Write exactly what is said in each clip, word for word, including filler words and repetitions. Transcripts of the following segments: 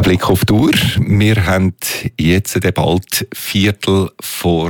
Blick auf die Uhr. Wir haben jetzt bald Viertel vor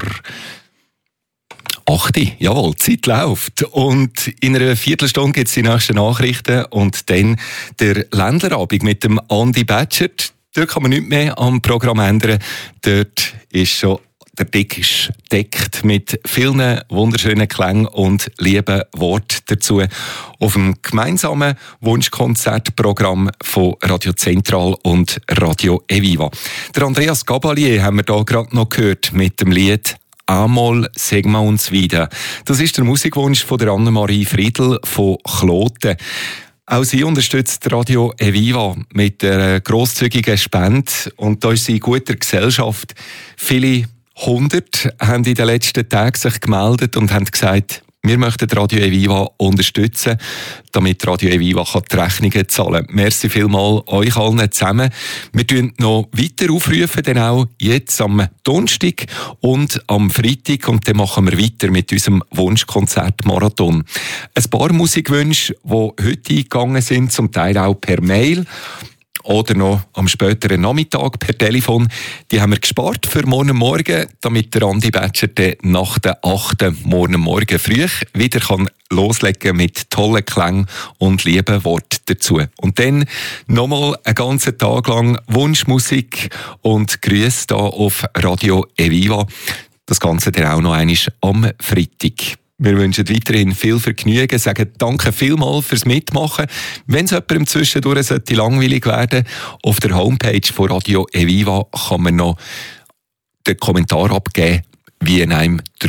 acht. Jawohl, die Zeit läuft. Und in einer Viertelstunde gibt es die nächsten Nachrichten und dann der Ländlerabend mit dem Andi Batschert. Dort kann man nichts mehr am Programm ändern. Dort ist schon der Deck ist deckt mit vielen wunderschönen Klängen und lieben Worten dazu. Auf dem gemeinsamen Wunschkonzertprogramm von Radio Zentral und Radio Eviva. Der Andreas Gabalier haben wir da gerade noch gehört mit dem Lied «Einmal sag ma uns wieder». Das ist der Musikwunsch von der Annemarie Friedl von Kloten. Auch sie unterstützt Radio Eviva mit einer grosszügigen Spende und da ist sie in guter Gesellschaft. Viele hundert haben in den letzten Tagen sich gemeldet und haben gesagt, wir möchten Radio Eviva unterstützen, damit Radio Eviva die Rechnungen zahlen kann. Merci vielmals euch allen zusammen. Wir tun noch weiter aufrufen, denn auch jetzt am Donnerstag und am Freitag. Und dann machen wir weiter mit unserem Wunschkonzert-Marathon. Ein paar Musikwünsche, die heute eingegangen sind, zum Teil auch per Mail oder noch am späteren Nachmittag per Telefon. Die haben wir gespart für morgen Morgen, damit der Andi Batschert nach der achten morgen Morgen früh wieder kann loslegen mit tollen Klängen und lieben Worten dazu. Und dann nochmal einen ganzen Tag lang Wunschmusik und Grüße hier auf Radio Eviva. Das Ganze dann auch noch einmal am Freitag. Wir wünschen weiterhin viel Vergnügen, sagen danke vielmals fürs Mitmachen. Wenn es jemandem zwischendurch sollte langweilig werden, auf der Homepage von Radio Eviva kann man noch den Kommentar abgeben, wie einem der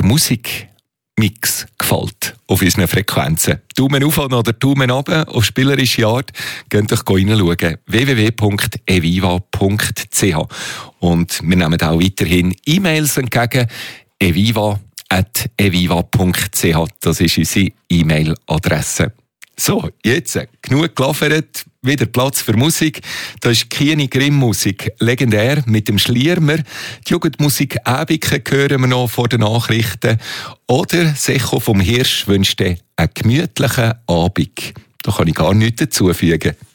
Musikmix gefällt auf unseren Frequenzen. Daumen auf oder Daumen runter auf spielerische Art. Geht euch reinschauen. w w w punkt eviva punkt c h. Und wir nehmen auch weiterhin E-Mails entgegen. eviva at eviva punkt c h. Das ist unsere E-Mail-Adresse. So, jetzt genug gelaufen, wieder Platz für Musik. Da ist Kieni Grimm Musik, legendär mit dem Schliermer. Die Jugendmusik Äbike hören wir noch vor den Nachrichten. Oder Secho vom Hirsch wünscht einen gemütlichen Abend. Da kann ich gar nichts dazufügen.